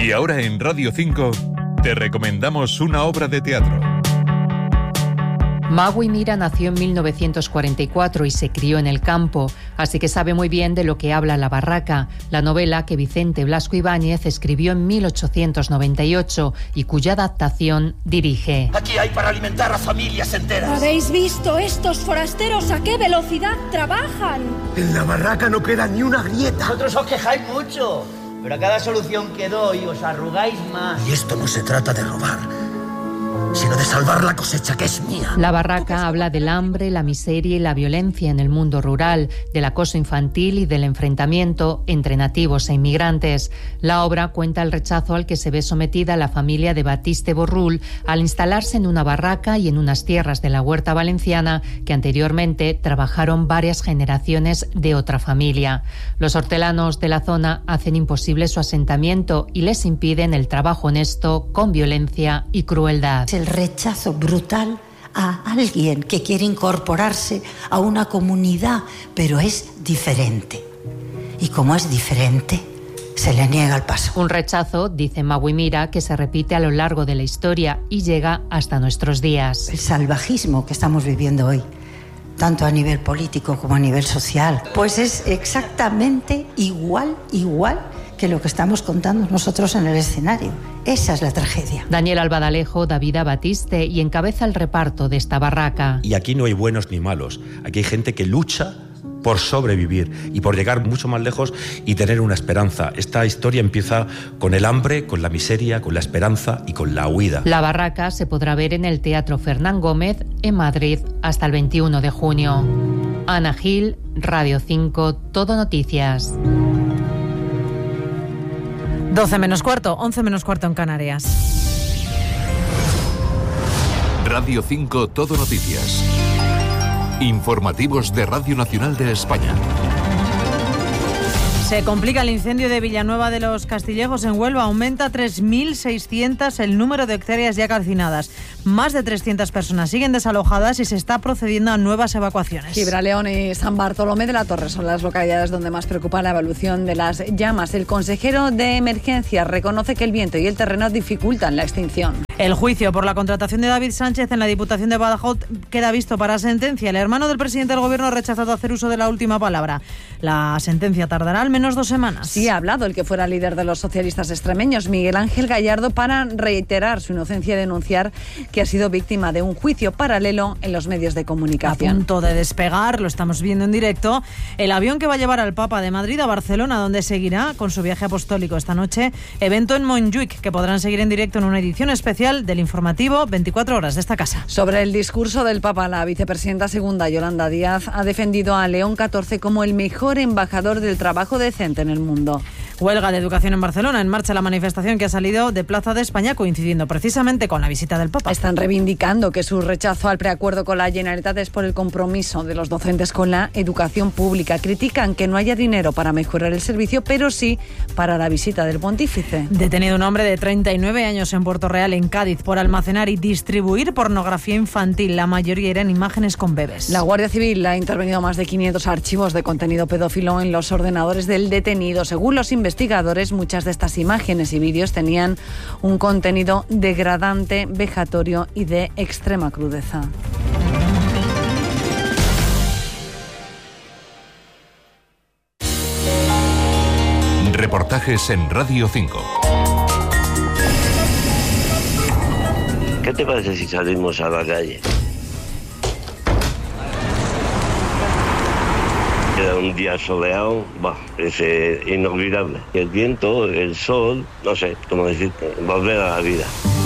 Y ahora en Radio 5 te recomendamos una obra de teatro. Magui Mira nació en 1944 y se crió en el campo, así que sabe muy bien de lo que habla La Barraca, la novela que Vicente Blasco Ibáñez escribió en 1898 y cuya adaptación dirige. Aquí hay para alimentar a familias enteras. ¿Habéis visto estos forasteros a qué velocidad trabajan? En La Barraca no queda ni una grieta. Vosotros os quejáis mucho, pero a cada solución que doy os arrugáis más. Y esto no se trata de robar, sino de salvar la cosecha que es mía. La Barraca habla del hambre, la miseria y la violencia en el mundo rural, del acoso infantil y del enfrentamiento entre nativos e inmigrantes. La obra cuenta el rechazo al que se ve sometida la familia de Batiste Borrul al instalarse en una barraca y en unas tierras de la huerta valenciana que anteriormente trabajaron varias generaciones de otra familia. Los hortelanos de la zona hacen imposible su asentamiento y les impiden el trabajo honesto con violencia y crueldad. El rechazo brutal a alguien que quiere incorporarse a una comunidad, pero es diferente. Y como es diferente, se le niega el paso. Un rechazo, dice Magui Mira, que se repite a lo largo de la historia y llega hasta nuestros días. El salvajismo que estamos viviendo hoy, tanto a nivel político como a nivel social, pues es exactamente igual que lo que estamos contando nosotros en el escenario. Esa es la tragedia. Daniel Albadalejo, David Batiste y encabeza el reparto de esta barraca. Y aquí no hay buenos ni malos. Aquí hay gente que lucha por sobrevivir y por llegar mucho más lejos y tener una esperanza. Esta historia empieza con el hambre, con la miseria, con la esperanza y con la huida. La Barraca se podrá ver en el Teatro Fernán Gómez en Madrid hasta el 21 de junio. Ana Gil, Radio 5, Todo Noticias. 12 menos cuarto, 11 menos cuarto en Canarias. Radio 5 Todo Noticias. Informativos de Radio Nacional de España. Se complica el incendio de Villanueva de los Castillejos en Huelva. Aumenta 3.600 el número de hectáreas ya calcinadas. Más de 300 personas siguen desalojadas y se está procediendo a nuevas evacuaciones. Gibraleón y San Bartolomé de la Torre son las localidades donde más preocupa la evolución de las llamas. El consejero de Emergencias reconoce que el viento y el terreno dificultan la extinción. El juicio por la contratación de David Sánchez en la Diputación de Badajoz queda visto para sentencia. El hermano del presidente del Gobierno ha rechazado hacer uso de la última palabra. La sentencia tardará al menos 2 semanas. Sí, ha hablado el que fuera líder de los socialistas extremeños, Miguel Ángel Gallardo, para reiterar su inocencia y denunciar que ha sido víctima de un juicio paralelo en los medios de comunicación. A punto de despegar, lo estamos viendo en directo, el avión que va a llevar al Papa de Madrid a Barcelona, donde seguirá con su viaje apostólico esta noche. Evento en Montjuic, que podrán seguir en directo en una edición especial del informativo 24 horas de esta casa. Sobre el discurso del Papa, la vicepresidenta segunda, Yolanda Díaz, ha defendido a León XIV como el mejor embajador del trabajo decente en el mundo. Huelga de educación en Barcelona. En marcha la manifestación que ha salido de Plaza de España, coincidiendo precisamente con la visita del Papa. Están reivindicando que su rechazo al preacuerdo con la Generalitat es por el compromiso de los docentes con la educación pública. Critican que no haya dinero para mejorar el servicio, pero sí para la visita del pontífice. Detenido un hombre de 39 años en Puerto Real, en Cádiz, por almacenar y distribuir pornografía infantil. La mayoría eran imágenes con bebés. La Guardia Civil ha intervenido más de 500 archivos de contenido pedófilo en los ordenadores del detenido. Según los investigadores, muchas de estas imágenes y vídeos tenían un contenido degradante, vejatorio y de extrema crudeza. Reportajes en Radio 5. ¿Qué te parece si salimos a la calle? Era un día soleado, es inolvidable. El viento, el sol, no sé cómo decirte, volver a la vida.